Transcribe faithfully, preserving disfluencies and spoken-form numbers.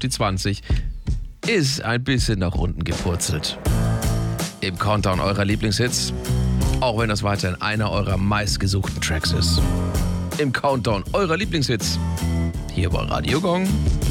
die zwanzig ist ein bisschen nach unten gepurzelt. Im Countdown eurer Lieblingshits, auch wenn das weiterhin einer eurer meistgesuchten Tracks ist. Im Countdown eurer Lieblingshits, hier bei Radio Gong.